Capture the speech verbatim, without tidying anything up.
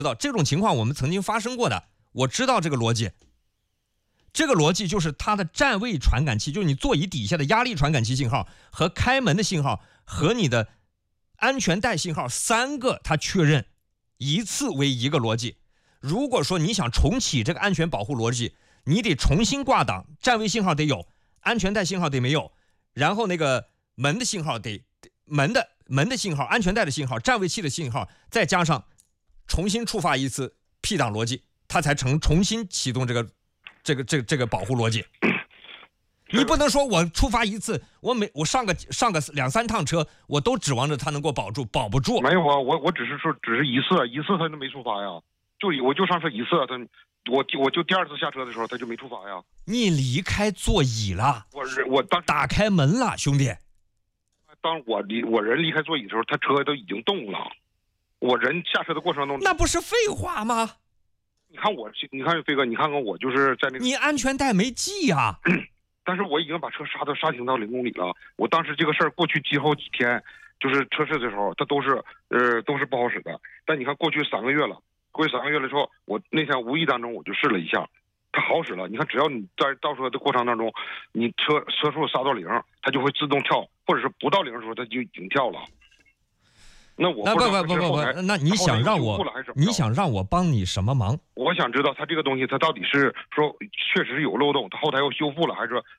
知道这种情况我们曾经发生过的，我知道这个逻辑。这个逻辑就是它的站位传感器，就是你座椅底下的压力传感器信号和开门的信号和你的安全带信号三个它确认一次为一个逻辑。如果说你想重启这个安全保护逻辑，你得重新挂档，站位信号得有，安全带信号得没有，然后那个门的信号得门的门的信号、安全带的信号、站位器的信号，再加上重新触发一次 P 档逻辑，它才成重新启动这个这个这个这个保护逻辑。你不能说我触发一次，我每我上个上个两三趟车，我都指望着它能够保住，保不住。 没有啊，我我只是说只是一次，一次他都没触发呀，就我就上车一次，他我我就第二次下车的时候他就没触发呀。 你离开座椅了， 我我当打开门了，兄弟。 当我离我人离开座椅的时候，他车都已经动了，我人下车的过程中， 那不是废话吗？ 你看我，你看飞哥，你看看我就是在那个， 你安全带没系呀、啊？ 但是我已经把车刹到刹停到零公里了。我当时这个事儿过去今后几天，就是测试的时候，它都是呃都是不好使的。但你看过去三个月了，过去三个月了之后，我那天无意当中我就试了一下，它好使了。你看，只要你在倒车的过程当中，你车车速刹到零，它就会自动跳，或者是不到零的时候它就已经跳了。那我那不不不不不，那你想让我你想让我帮你什么忙？ 我想知道他这个东西，他到底是说确实是有漏洞，他后台又修复了，还是说